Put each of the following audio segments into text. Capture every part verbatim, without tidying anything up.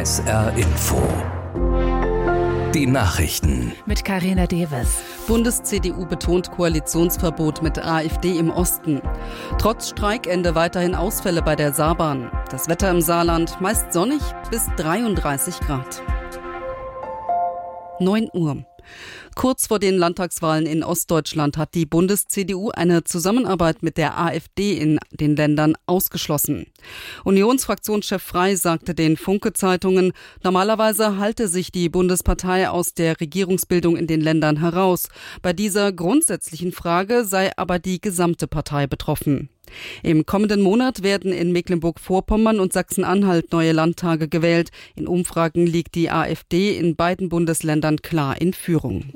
S R Info. Die Nachrichten. Mit Carina Deves. Bundes-C D U betont Koalitionsverbot mit AfD im Osten. Trotz Streikende weiterhin Ausfälle bei der Saarbahn. Das Wetter im Saarland meist sonnig bis dreiunddreißig Grad. neun Uhr. Kurz vor den Landtagswahlen in Ostdeutschland hat die Bundes-C D U eine Zusammenarbeit mit der AfD in den Ländern ausgeschlossen. Unionsfraktionschef Frey sagte den Funke-Zeitungen, normalerweise halte sich die Bundespartei aus der Regierungsbildung in den Ländern heraus. Bei dieser grundsätzlichen Frage sei aber die gesamte Partei betroffen. Im kommenden Monat werden in Mecklenburg-Vorpommern und Sachsen-Anhalt neue Landtage gewählt. In Umfragen liegt die AfD in beiden Bundesländern klar in Führung.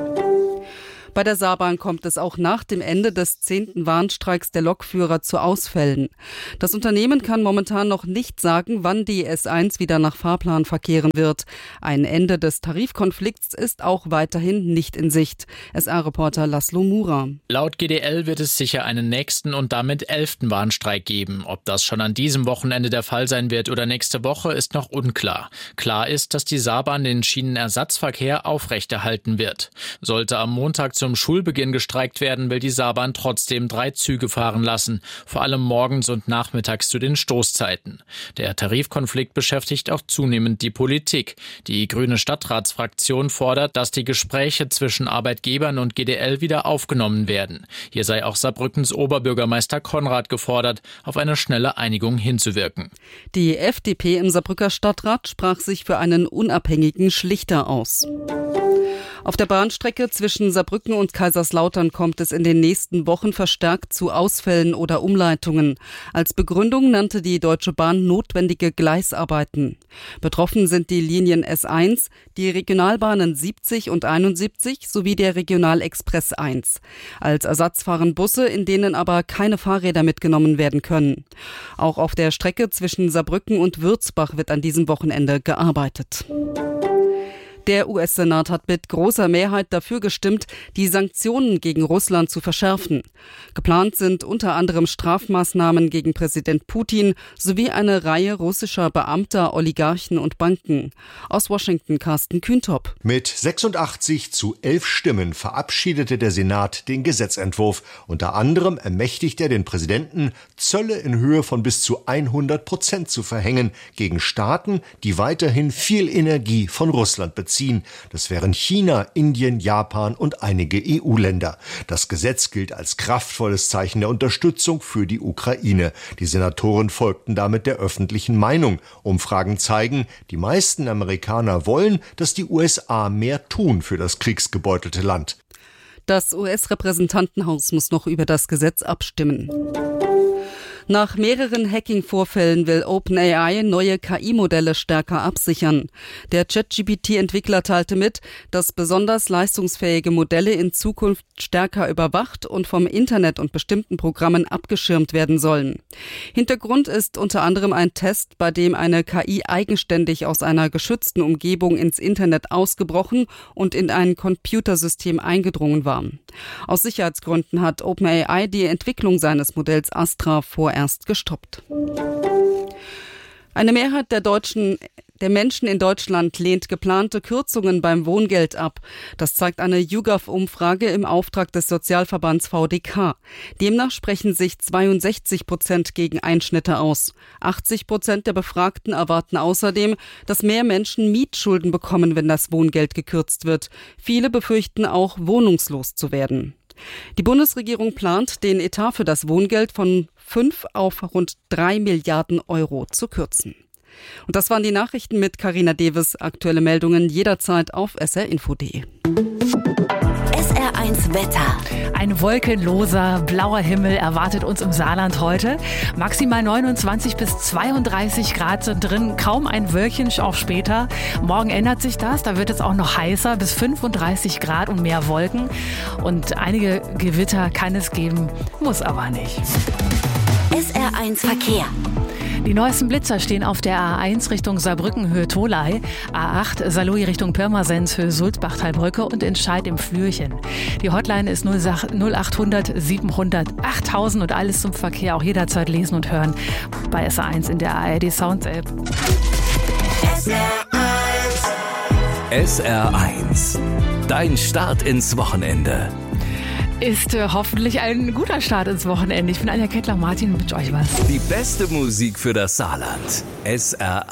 Bei der Saarbahn kommt es auch nach dem Ende des zehnten Warnstreiks der Lokführer zu Ausfällen. Das Unternehmen kann momentan noch nicht sagen, wann die S eins wieder nach Fahrplan verkehren wird. Ein Ende des Tarifkonflikts ist auch weiterhin nicht in Sicht. S R-Reporter Laszlo Mura. Laut G D L wird es sicher einen nächsten und damit elften Warnstreik geben. Ob das schon an diesem Wochenende der Fall sein wird oder nächste Woche, ist noch unklar. Klar ist, dass die Saarbahn den Schienenersatzverkehr aufrechterhalten wird. Sollte am Montag zum Schulbeginn gestreikt werden, will die Saarbahn trotzdem drei Züge fahren lassen, vor allem morgens und nachmittags zu den Stoßzeiten. Der Tarifkonflikt beschäftigt auch zunehmend die Politik. Die grüne Stadtratsfraktion fordert, dass die Gespräche zwischen Arbeitgebern und G D L wieder aufgenommen werden. Hier sei auch Saarbrückens Oberbürgermeister Konrad gefordert, auf eine schnelle Einigung hinzuwirken. Die F D P im Saarbrücker Stadtrat sprach sich für einen unabhängigen Schlichter aus. Auf der Bahnstrecke zwischen Saarbrücken und Kaiserslautern kommt es in den nächsten Wochen verstärkt zu Ausfällen oder Umleitungen. Als Begründung nannte die Deutsche Bahn notwendige Gleisarbeiten. Betroffen sind die Linien S eins, die Regionalbahnen siebzig und einundsiebzig sowie der Regionalexpress eins. Als Ersatz fahren Busse, in denen aber keine Fahrräder mitgenommen werden können. Auch auf der Strecke zwischen Saarbrücken und Würzbach wird an diesem Wochenende gearbeitet. Der U S-Senat hat mit großer Mehrheit dafür gestimmt, die Sanktionen gegen Russland zu verschärfen. Geplant sind unter anderem Strafmaßnahmen gegen Präsident Putin sowie eine Reihe russischer Beamter, Oligarchen und Banken. Aus Washington Carsten Kühntop. Mit sechsundachtzig zu elf Stimmen verabschiedete der Senat den Gesetzentwurf. Unter anderem ermächtigt er den Präsidenten, Zölle in Höhe von bis zu hundert Prozent zu verhängen gegen Staaten, die weiterhin viel Energie von Russland beziehen. Das wären China, Indien, Japan und einige E U-Länder. Das Gesetz gilt als kraftvolles Zeichen der Unterstützung für die Ukraine. Die Senatoren folgten damit der öffentlichen Meinung. Umfragen zeigen, die meisten Amerikaner wollen, dass die U S A mehr tun für das kriegsgebeutelte Land. Das U S-Repräsentantenhaus muss noch über das Gesetz abstimmen. Nach mehreren Hacking-Vorfällen will OpenAI neue K I-Modelle stärker absichern. Der ChatG P T-Entwickler teilte mit, dass besonders leistungsfähige Modelle in Zukunft stärker überwacht und vom Internet und bestimmten Programmen abgeschirmt werden sollen. Hintergrund ist unter anderem ein Test, bei dem eine K I eigenständig aus einer geschützten Umgebung ins Internet ausgebrochen und in ein Computersystem eingedrungen war. Aus Sicherheitsgründen hat OpenAI die Entwicklung seines Modells Astra vorerst gestoppt. Eine Mehrheit der Deutschen, der Menschen in Deutschland lehnt geplante Kürzungen beim Wohngeld ab. Das zeigt eine YouGov-Umfrage im Auftrag des Sozialverbands V D K. Demnach sprechen sich zweiundsechzig Prozent gegen Einschnitte aus. achtzig Prozent der Befragten erwarten außerdem, dass mehr Menschen Mietschulden bekommen, wenn das Wohngeld gekürzt wird. Viele befürchten auch, wohnungslos zu werden. Die Bundesregierung plant, den Etat für das Wohngeld von fünf auf rund drei Milliarden Euro zu kürzen. Und das waren die Nachrichten mit Carina Deves. Aktuelle Meldungen jederzeit auf s r info punkt d e. S R eins Wetter. Ein wolkenloser, blauer Himmel erwartet uns im Saarland heute. Maximal neunundzwanzig bis zweiunddreißig Grad sind drin, kaum ein Wölkchen auch später. Morgen ändert sich das, da wird es auch noch heißer, bis fünfunddreißig Grad und mehr Wolken. Und einige Gewitter kann es geben, muss aber nicht. S R eins Verkehr. Die neuesten Blitzer stehen auf der A eins Richtung Saarbrücken Höhe Tholey, A acht Saarlouis Richtung Pirmasens Höhe Sulzbachtalbrücke und in Scheid im Flürchen. Die Hotline ist null achthundert siebenhundert achttausend und alles zum Verkehr auch jederzeit lesen und hören bei S R eins in der A R D Sound App. S R eins. S R eins. Dein Start ins Wochenende. Ist äh, hoffentlich ein guter Start ins Wochenende. Ich bin Anja Kettler-Martin und wünsche euch was. Die beste Musik für das Saarland. S R eins.